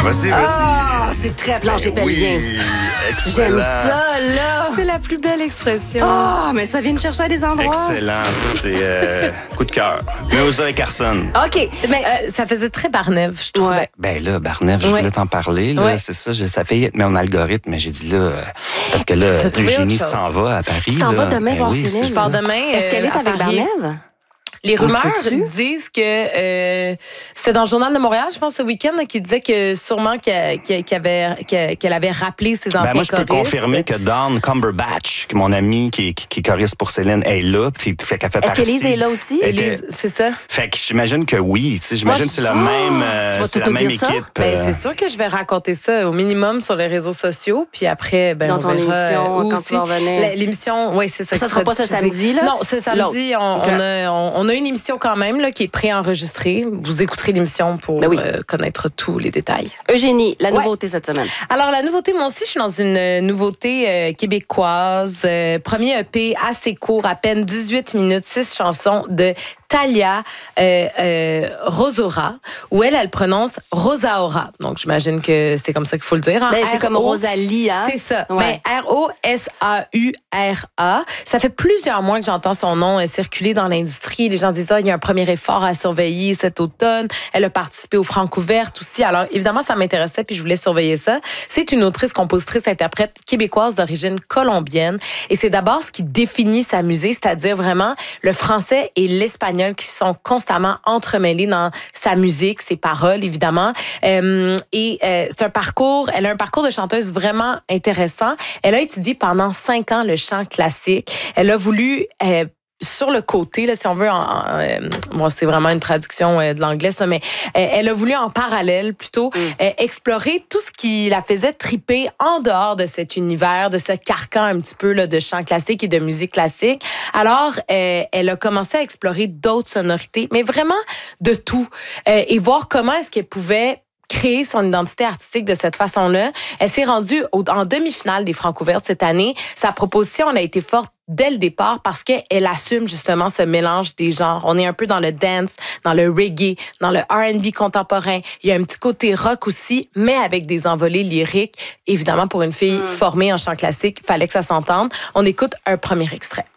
Vas-y. Ah, c'est très plancher pelvien. Oui, excellent. J'aime ça, là. C'est la plus belle expression. Ah, mais ça vient de chercher à des endroits. Excellent, ça c'est coup de cœur. Noza et Carson. OK. Mais ça faisait très Barnève, je trouvais. Ouais. Ben là, Barnève, je voulais t'en parler. Là, Ouais. c'est ça, ça fait être mon algorithme, mais j'ai dit là, c'est parce que là, T'as trouvé Eugénie autre chose. s'en va à Paris. Tu t'en vas là. demain voir oui, Céline? c'est Je ça. pars demain. Est-ce qu'elle est à avec Paris. Barnève? Les On rumeurs sait-tu? disent que c'était dans le Journal de Montréal, je pense, ce week-end, qui disait que sûrement qu'elle avait rappelé ses anciens Ben moi, je peux choristes. confirmer que Dawn Cumberbatch, mon amie qui est choriste pour Céline, est là. Fait qu'elle fait Est-ce partie. qu'Élise est là aussi? Elle était- Élise, c'est ça? Fait que j'imagine que oui. Tu sais, j'imagine que c'est la même, tu vas c'est tout la nous même dire ça? équipe. Ben, c'est sûr que je vais raconter ça au minimum sur les réseaux sociaux, puis après, ben, Dans on ton verra, émission, où quand aussi. tu vas revenir. L'émission, oui, c'est ça. Ça qui sera pas diffusé. ce samedi, là? Non, ce samedi, on a une émission quand même là, qui est préenregistrée. Vous écouterez l'émission pour Ben oui. connaître tous les détails. Eugénie, la Ouais. nouveauté cette semaine. Alors, la nouveauté, moi aussi, je suis dans une nouveauté québécoise. Premier EP assez court, à peine 18 minutes, 6 chansons de Talia Rosora, où elle prononce Rosaora. Donc, j'imagine que c'est comme ça qu'il faut le dire. Hein? Ben, c'est comme R-O- Rosalie, hein? C'est ça. Ouais. Mais Rosaura. Ça fait plusieurs mois que j'entends son nom circuler dans l'industrie. Les gens disent, il y a un premier effort à surveiller cet automne. Elle a participé aux Francouvertes aussi. Alors, évidemment, ça m'intéressait puis je voulais surveiller ça. C'est une autrice, compositrice, interprète québécoise d'origine colombienne. Et c'est d'abord ce qui définit sa musique, c'est-à-dire vraiment le français et l'espagnol qui sont constamment entremêlés dans sa musique, ses paroles, évidemment. C'est un parcours, elle a un parcours de chanteuse vraiment intéressant. Elle a étudié pendant 5 ans le chant classique. Elle a voulu sur le côté, là, si on veut, bon, c'est vraiment une traduction de l'anglais, ça, mais elle a voulu en parallèle plutôt explorer tout ce qui la faisait triper en dehors de cet univers, de ce carcan un petit peu là, de chant classique et de musique classique. Alors, elle a commencé à explorer d'autres sonorités, mais vraiment de tout, et voir comment est-ce qu'elle pouvait créer son identité artistique de cette façon-là. Elle s'est rendue en demi-finale des Francouvertes cette année. Sa proposition, elle a été forte dès le départ parce qu'elle assume justement ce mélange des genres. On est un peu dans le dance, dans le reggae, dans le R&B contemporain. Il y a un petit côté rock aussi, mais avec des envolées lyriques. Évidemment, pour une fille formée en chant classique, il fallait que ça s'entende. On écoute un premier extrait.